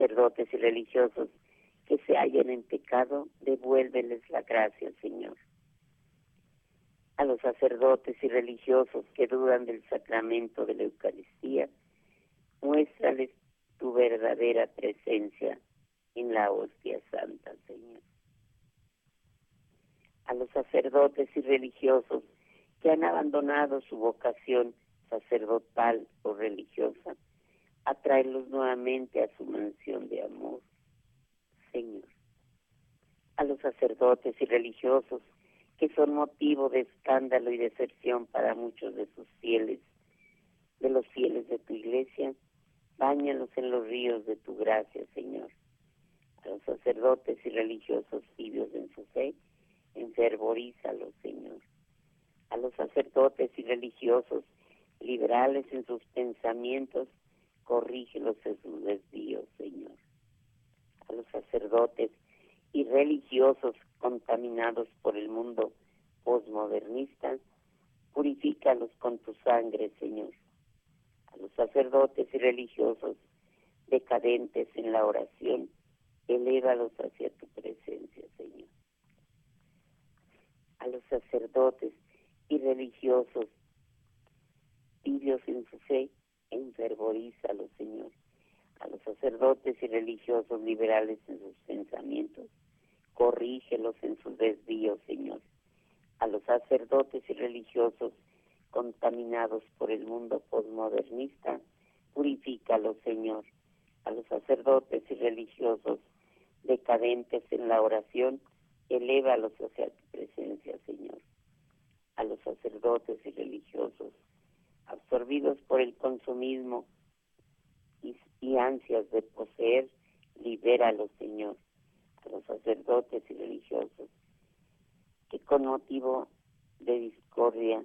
sacerdotes y religiosos que se hallan en pecado, devuélveles la gracia, Señor. A los sacerdotes y religiosos que dudan del sacramento de la Eucaristía, muéstrales tu verdadera presencia en la hostia santa, Señor. A los sacerdotes y religiosos que han abandonado su vocación sacerdotal o religiosa, atráelos nuevamente a su mansión de amor, Señor. A los sacerdotes y religiosos que son motivo de escándalo y deserción para muchos de sus fieles, de los fieles de tu iglesia, báñalos en los ríos de tu gracia, Señor. A los sacerdotes y religiosos tibios en su fe, enfervorízalos, Señor. A los sacerdotes y religiosos liberales en sus pensamientos, corrígelos en sus desvíos, Señor. A los sacerdotes y religiosos contaminados por el mundo posmodernista, purifícalos con tu sangre, Señor. A los sacerdotes y religiosos decadentes en la oración, elévalos hacia tu presencia, Señor. A los sacerdotes y religiosos tibios en su fe, enfervorízalos, Señor. A los sacerdotes y religiosos liberales en sus pensamientos, corrígelos en sus desvíos, Señor. A los sacerdotes y religiosos contaminados por el mundo posmodernista, purifícalos, Señor. A los sacerdotes y religiosos decadentes en la oración, elévalos hacia tu presencia, Señor. A los sacerdotes y religiosos absorbidos por el consumismo y ansias de poseer, libéralos, Señor. A los sacerdotes y religiosos que con motivo de discordia,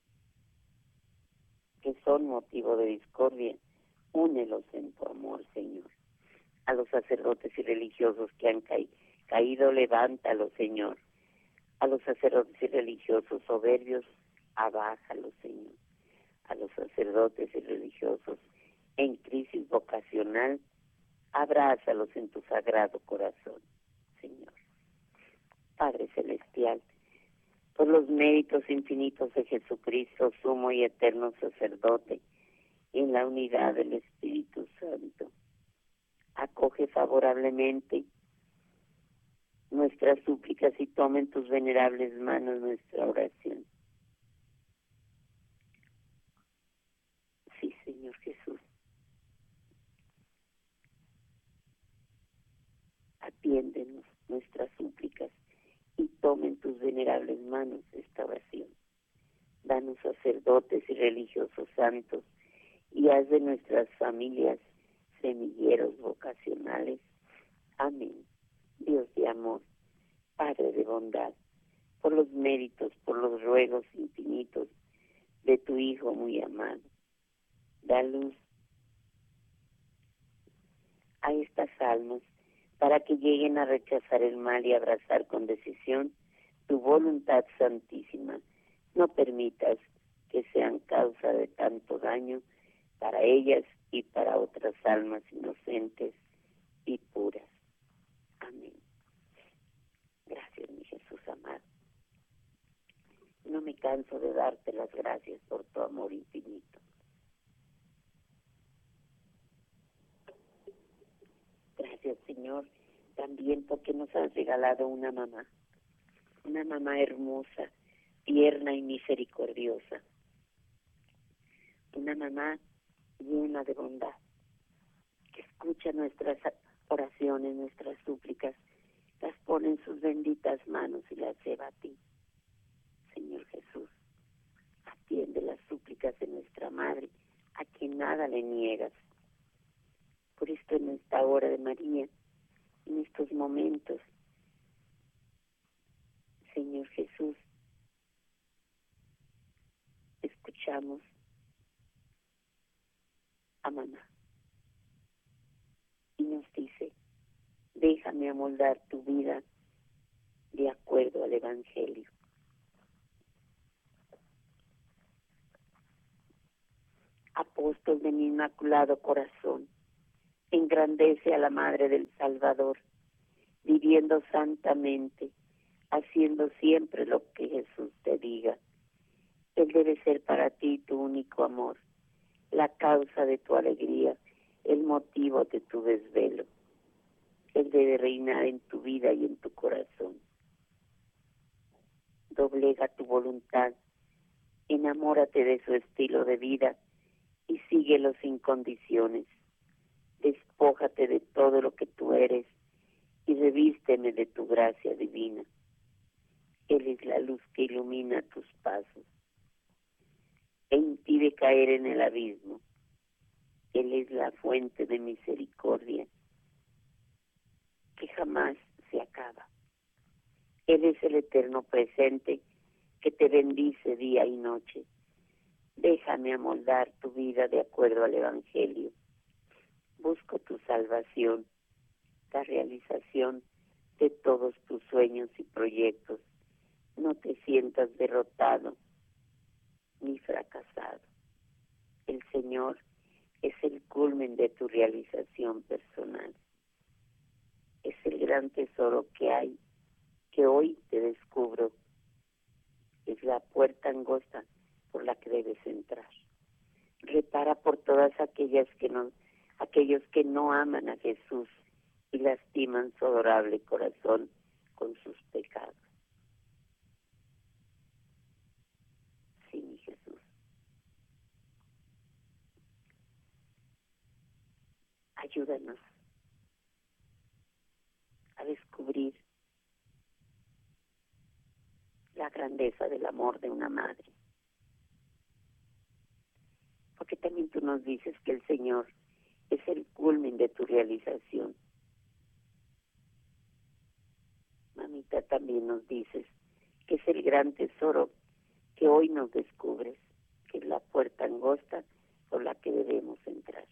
que son motivo de discordia, únelos en tu amor, Señor. A los sacerdotes y religiosos que han caído, levántalos, Señor. A los sacerdotes y religiosos soberbios, abájalos, Señor. A los sacerdotes y religiosos en crisis vocacional, abrázalos en tu sagrado corazón, Señor. Padre Celestial, por los méritos infinitos de Jesucristo, sumo y eterno sacerdote, en la unidad del Espíritu Santo, acoge favorablemente nuestras súplicas y toma en tus venerables manos nuestra oración. Sí, Señor Jesús. Atiéndenos nuestras súplicas y toma en tus venerables manos esta oración. Danos sacerdotes y religiosos santos y haz de nuestras familias semilleros vocacionales. Amén. Dios de amor, Padre de bondad, por los méritos, por los ruegos infinitos de tu Hijo muy amado, da luz a estas almas para que lleguen a rechazar el mal y abrazar con decisión tu voluntad santísima. No permitas que sean causa de tanto daño para ellas y para otras almas inocentes y puras. Amén. Gracias, mi Jesús amado. No me canso de darte las gracias por tu amor infinito. Gracias, Señor, también porque nos has regalado una mamá hermosa, tierna y misericordiosa, una mamá llena de bondad, que escucha nuestras oraciones, nuestras súplicas, las pone en sus benditas manos y las lleva a ti. Señor Jesús, atiende las súplicas de nuestra Madre, a quien nada le niegas. Por esto en esta hora de María, en estos momentos, Señor Jesús, escuchamos a mamá y nos dice: déjame amoldar tu vida de acuerdo al Evangelio. Apóstol de mi Inmaculado Corazón, Engrandece a la Madre del Salvador, viviendo santamente, haciendo siempre lo que Jesús te diga. Él debe ser para ti tu único amor, la causa de tu alegría, el motivo de tu desvelo. Él debe reinar en tu vida y en tu corazón. Doblega tu voluntad, enamórate de su estilo de vida y síguelo sin condiciones. Despójate de todo lo que tú eres y revísteme de tu gracia divina. Él es la luz que ilumina tus pasos e impide caer en el abismo. Él es la fuente de misericordia que jamás se acaba. Él es el eterno presente que te bendice día y noche. Déjame amoldar tu vida de acuerdo al Evangelio. Busco tu salvación, la realización de todos tus sueños y proyectos. No te sientas derrotado ni fracasado. El Señor es el culmen de tu realización personal. Es el gran tesoro que hay, que hoy te descubro. Es la puerta angosta por la que debes entrar. Repara por todas aquellos que no aman a Jesús y lastiman su adorable corazón con sus pecados. Sí, mi Jesús. Ayúdanos a descubrir la grandeza del amor de una madre. Porque también tú nos dices que el Señor es el culmen de tu realización. Mamita, también nos dices que es el gran tesoro que hoy nos descubres, que es la puerta angosta por la que debemos entrar.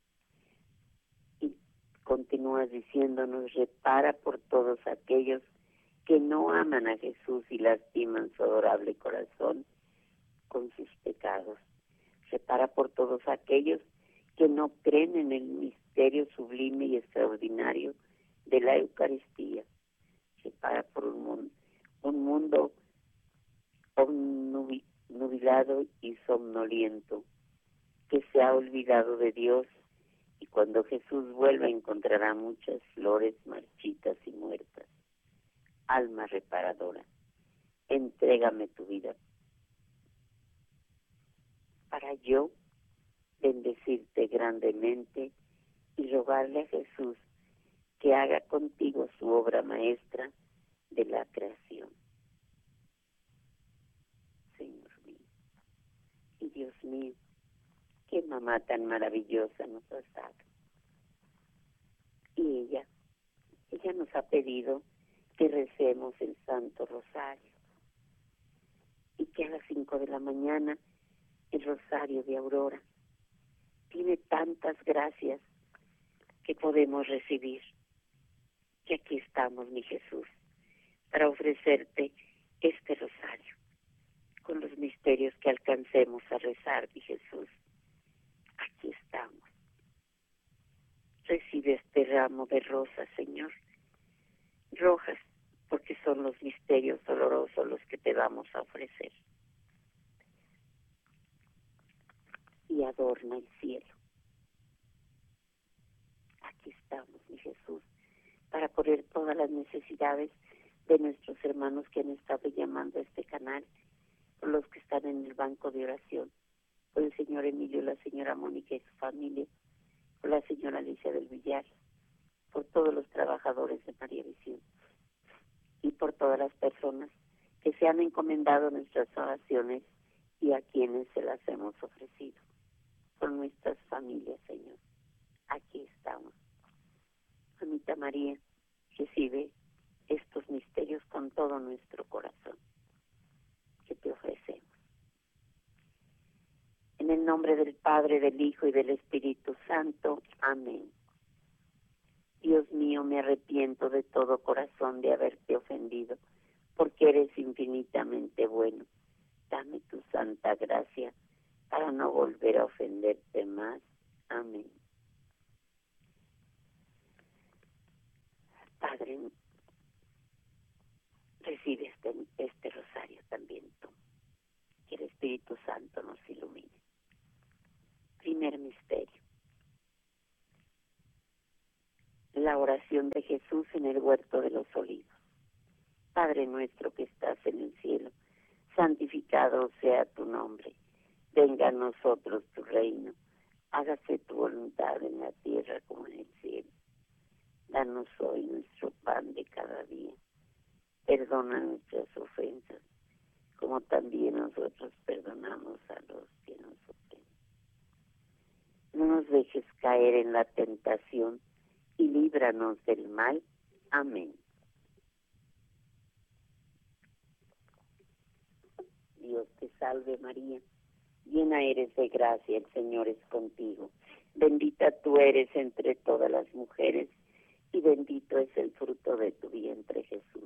Y continúas diciéndonos, repara por todos aquellos que no aman a Jesús y lastiman su adorable corazón con sus pecados. Repara por todos aquellos que no creen en el misterio sublime y extraordinario de la Eucaristía. Repara por un mundo nubilado y somnoliento que se ha olvidado de Dios, y cuando Jesús vuelva encontrará muchas flores marchitas y muertas. Alma reparadora, entrégame tu vida para yo bendecirte grandemente y rogarle a Jesús que haga contigo su obra maestra de la creación. Señor mío y Dios mío, qué mamá tan maravillosa nos has dado. Y ella nos ha pedido que recemos el Santo Rosario y que a las 5 de la mañana el Rosario de Aurora tiene tantas gracias que podemos recibir. Y aquí estamos, mi Jesús, para ofrecerte este rosario con los misterios que alcancemos a rezar, mi Jesús. Aquí estamos. Recibe este ramo de rosas, Señor, rojas, porque son los misterios dolorosos los que te vamos a ofrecer. Y adorna el cielo. Aquí estamos, mi Jesús, para poner todas las necesidades de nuestros hermanos que han estado llamando a este canal, por los que están en el banco de oración, por el señor Emilio, la señora Mónica y su familia, por la señora Alicia del Villar, por todos los trabajadores de María Visión y por todas las personas que se han encomendado nuestras oraciones y a quienes se las hemos ofrecido, por nuestras familias, Señor. Aquí estamos. Mamita María, recibe estos misterios con todo nuestro corazón que te ofrecemos. En el nombre del Padre, del Hijo y del Espíritu Santo. Amén. Dios mío, me arrepiento de todo corazón de haberte ofendido, porque eres infinitamente bueno. Dame tu santa gracia para no volver a ofenderte más. Amén. Padre, recibe este rosario también tú. Que el Espíritu Santo nos ilumine. Primer misterio. La oración de Jesús en el huerto de los olivos. Padre nuestro que estás en el cielo, santificado sea tu nombre. Venga a nosotros tu reino. Hágase tu voluntad en la tierra como en el cielo. Danos hoy nuestro pan de cada día. Perdona nuestras ofensas, como también nosotros perdonamos a los que nos ofenden. No nos dejes caer en la tentación y líbranos del mal. Amén. Dios te salve María, llena eres de gracia, el Señor es contigo. Bendita tú eres entre todas las mujeres y bendito es el fruto de tu vientre, Jesús.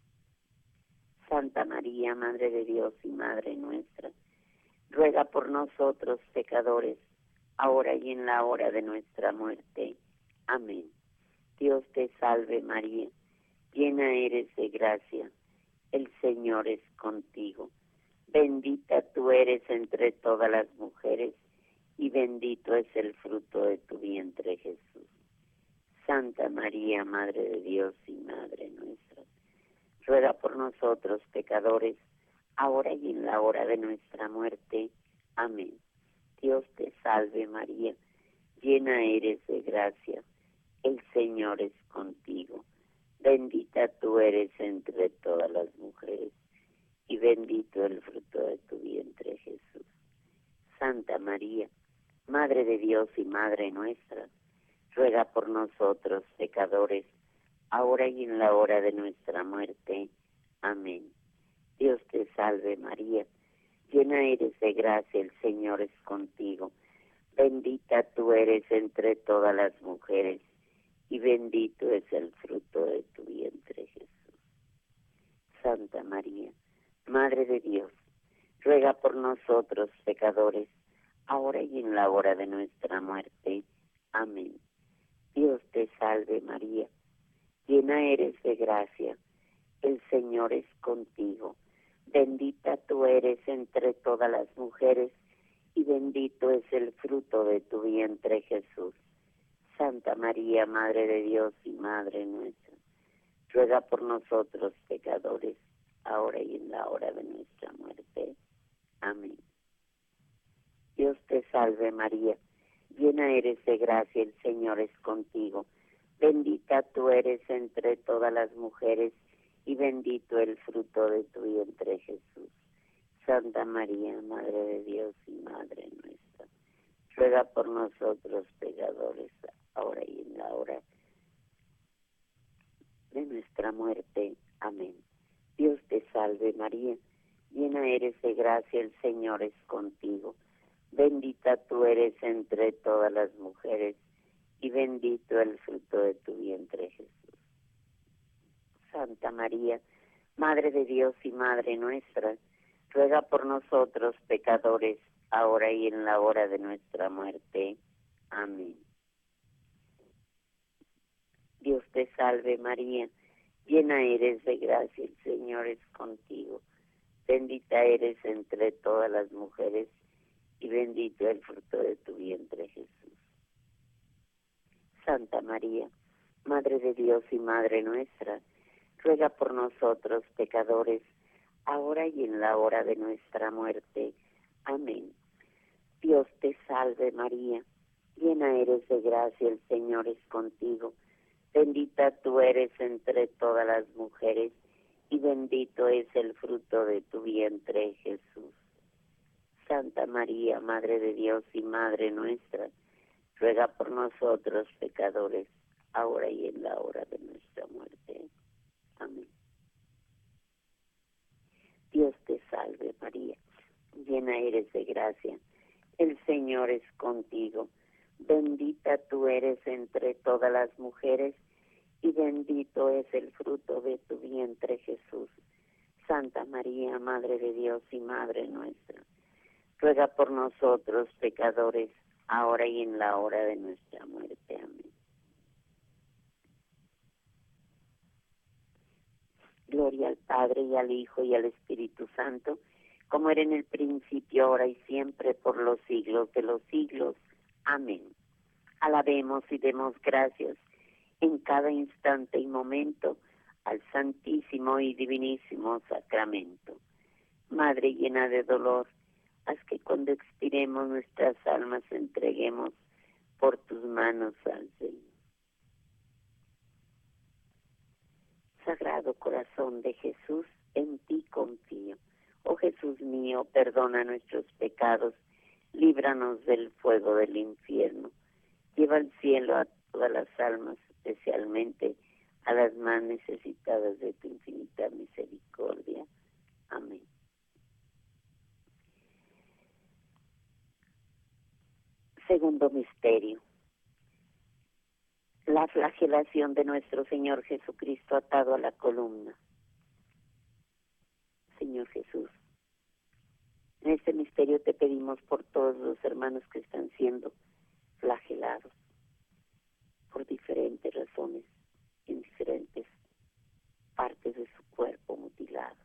Santa María, Madre de Dios y Madre nuestra, ruega por nosotros pecadores, ahora y en la hora de nuestra muerte. Amén. Dios te salve María, llena eres de gracia, el Señor es contigo. Bendita tú eres entre todas las mujeres y bendito es el fruto de tu vientre, Jesús. Santa María, Madre de Dios y Madre nuestra, ruega por nosotros pecadores, ahora y en la hora de nuestra muerte. Amén. Dios te salve María, llena eres de gracia, el Señor es contigo. Bendita tú eres entre todas las mujeres y bendito el fruto de tu vientre, Jesús. Santa María, Madre de Dios y Madre nuestra, ruega por nosotros pecadores, ahora y en la hora de nuestra muerte. Amén. Dios te salve María, llena eres de gracia, el Señor es contigo. Bendita tú eres entre todas las mujeres y bendito es el fruto de tu vientre, Jesús. Santa María, Madre de Dios, ruega por nosotros pecadores, ahora y en la hora de nuestra muerte. Amén. Dios te salve María, llena eres de gracia, el Señor es contigo. Bendita tú eres entre todas las mujeres y bendito es el fruto de tu vientre, Jesús. Santa María, Madre de Dios y Madre nuestra, ruega por nosotros pecadores, ahora y en la hora de nuestra muerte. Amén. Dios te salve María, llena eres de gracia, el Señor es contigo. Bendita tú eres entre todas las mujeres y bendito el fruto de tu vientre, Jesús. Santa María, Madre de Dios y Madre nuestra, ruega por nosotros pecadores, ahora y en la hora de nuestra muerte. Amén. Dios te salve María, llena eres de gracia, el Señor es contigo. Bendita tú eres entre todas las mujeres y bendito el fruto de tu vientre, Jesús. Santa María, Madre de Dios y Madre nuestra, ruega por nosotros pecadores, ahora y en la hora de nuestra muerte. Amén. Dios te salve María, llena eres de gracia, el Señor es contigo. Bendita eres entre todas las mujeres y bendito el fruto de tu vientre, Jesús. Santa María, Madre de Dios y Madre nuestra, ruega por nosotros pecadores, ahora y en la hora de nuestra muerte. Amén. Dios te salve María, llena eres de gracia, el Señor es contigo. Bendita tú eres entre todas las mujeres y bendito es el fruto de tu vientre, Jesús. Santa María, Madre de Dios y Madre nuestra, ruega por nosotros pecadores, ahora y en la hora de nuestra muerte. Amén. Dios te salve María, llena eres de gracia, el Señor es contigo. Bendita tú eres entre todas las mujeres y bendito es el fruto de tu vientre, Jesús. Santa María, Madre de Dios y Madre nuestra, ruega por nosotros pecadores, ahora y en la hora de nuestra muerte. Amén. Gloria al Padre, y al Hijo, y al Espíritu Santo, como era en el principio, ahora y siempre, por los siglos de los siglos. Amén. Alabemos y demos gracias en cada instante y momento al Santísimo y Divinísimo Sacramento. Madre llena de dolor, haz que cuando expiremos nuestras almas entreguemos por tus manos al Señor. Sagrado corazón de Jesús, en ti confío. Oh Jesús mío, perdona nuestros pecados, líbranos del fuego del infierno. Lleva al cielo a todas las almas, especialmente a las más necesitadas de tu infinita misericordia. Amén. Segundo misterio. La flagelación de nuestro Señor Jesucristo atado a la columna. Señor Jesús, en este misterio te pedimos por todos los hermanos que están siendo flagelados por diferentes razones, en diferentes partes de su cuerpo mutilados.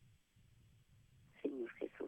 Señor Jesús,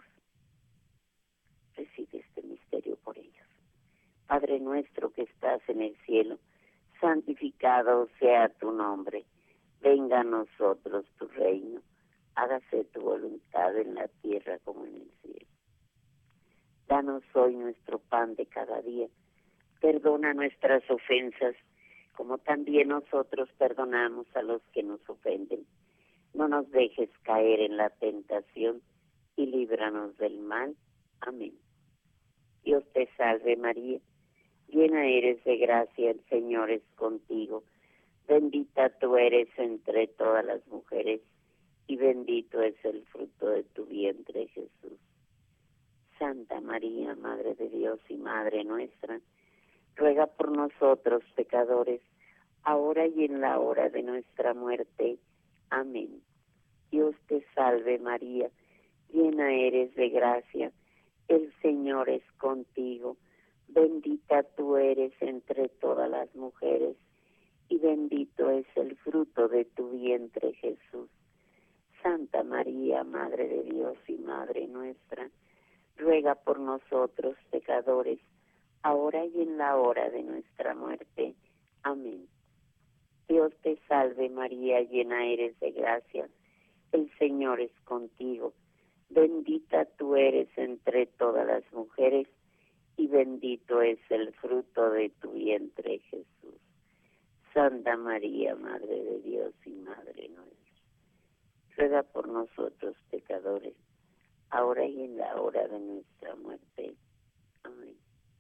recibe este misterio por ellos. Padre nuestro que estás en el cielo, santificado sea tu nombre. Venga a nosotros tu reino. Hágase tu voluntad en la tierra como en el cielo. Danos hoy nuestro pan de cada día. Perdona nuestras ofensas, como también nosotros perdonamos a los que nos ofenden. No nos dejes caer en la tentación y líbranos del mal. Amén. Dios te salve María, llena eres de gracia, el Señor es contigo. Bendita tú eres entre todas las mujeres, y bendito es el fruto de tu vientre, Jesús. Santa María, Madre de Dios y Madre nuestra, ruega por nosotros pecadores, ahora y en la hora de nuestra muerte. Amén. Dios te salve María, llena eres de gracia, el Señor es contigo. Bendita tú eres entre todas las mujeres, y bendito es el fruto de tu vientre, Jesús. Santa María, Madre de Dios y Madre nuestra, ruega por nosotros pecadores, ahora y en la hora de nuestra muerte. Amén. Dios te salve María, llena eres de gracia, el Señor es contigo. Bendita tú eres entre todas las mujeres, y bendito es el fruto de tu vientre, Jesús. Santa María, Madre de Dios y Madre nuestra, ruega por nosotros pecadores, ahora y en la hora de nuestra muerte. Amén.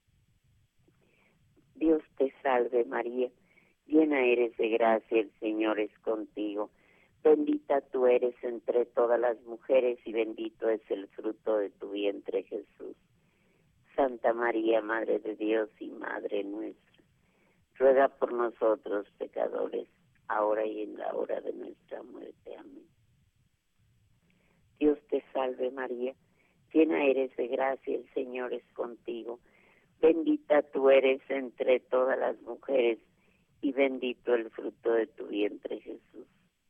Dios te salve María, llena eres de gracia, el Señor es contigo. Bendita tú eres entre todas las mujeres, y bendito es el fruto de tu vientre, Jesús. Santa María, Madre de Dios y Madre nuestra, ruega por nosotros pecadores, ahora y en la hora de nuestra muerte. Amén. Dios te salve María, llena eres de gracia, el Señor es contigo. Bendita tú eres entre todas las mujeres, y bendito el fruto de tu vientre, Jesús.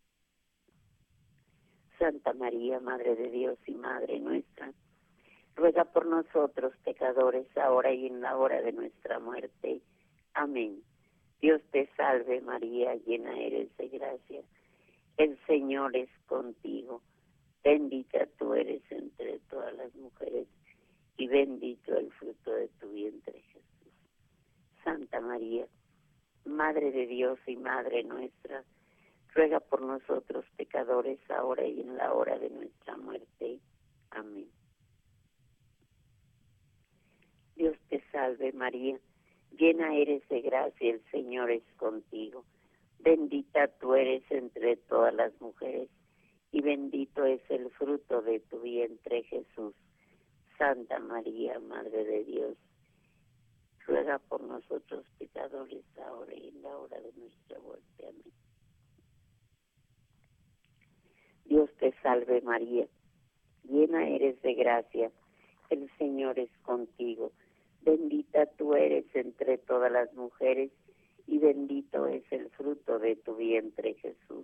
Santa María, Madre de Dios y Madre nuestra, ruega por nosotros pecadores, ahora y en la hora de nuestra muerte. Amén. Dios te salve María, llena eres de gracia, el Señor es contigo. Bendita tú eres entre todas las mujeres, y bendito el fruto de tu vientre, Jesús. Santa María, Madre de Dios y Madre nuestra, ruega por nosotros pecadores, ahora y en la hora de nuestra muerte. Amén. Dios te salve María, llena eres de gracia, el Señor es contigo. Bendita tú eres entre todas las mujeres, y bendito es el fruto de tu vientre, Jesús. Santa María, Madre de Dios, ruega por nosotros pecadores, ahora y en la hora de nuestra muerte. Amén. Dios te salve María, llena eres de gracia, el Señor es contigo. Bendita tú eres entre todas las mujeres, y bendito es el fruto de tu vientre, Jesús.